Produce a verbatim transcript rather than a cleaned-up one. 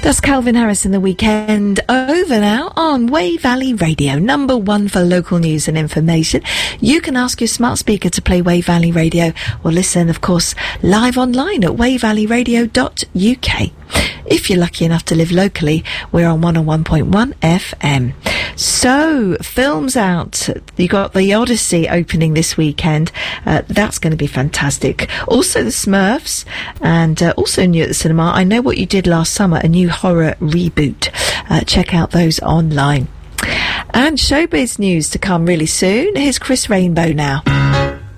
That's Calvin Harris in The Weekend. Over now on Wey Valley Radio, number one for local news and information. You can ask your smart speaker to play Wey Valley Radio, or listen, of course, live online at wey valley radio dot u k. If you're lucky enough to live locally, we're on one oh one point one F M. So, films out. You got The Odyssey opening this weekend. Uh, that's going to be fantastic. Also, The Smurfs, and uh, also new at the cinema, I Know What You Did Last Summer, a new horror reboot. Uh, check out those online. And showbiz news to come really soon. Here's Chris Rainbow now.